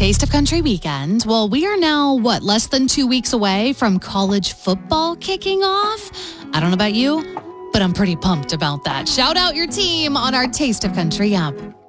Taste of Country weekend. Well, we are now, less than 2 weeks away from college football kicking off? I don't know about you, but I'm pretty pumped about that. Shout out your team on our Taste of Country app.